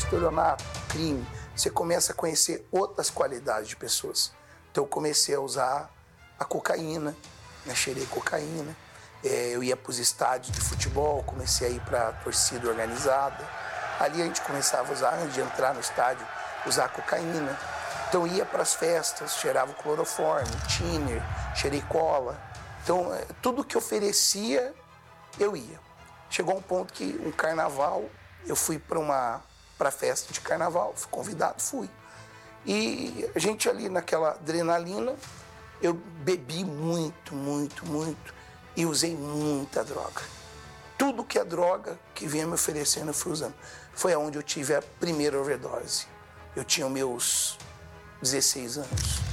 estelionato, crime, você começa a conhecer outras qualidades de pessoas. Então eu comecei a usar a cocaína, né? Cheirei cocaína. Eu ia para os estádios de futebol, comecei a ir para a torcida organizada. Ali a gente começava a usar, antes de entrar no estádio, usar cocaína. Então ia para as festas, cheirava cloroforme, thinner, cheirei cola. Então tudo que oferecia, eu ia. Chegou um ponto que um carnaval, eu fui para a festa de carnaval, fui convidado, fui. E a gente ali naquela adrenalina, eu bebi muito, muito, muito e usei muita droga. Tudo que é droga que vinha me oferecendo, eu fui usando. Foi onde eu tive a primeira overdose. Eu tinha meus 16 anos.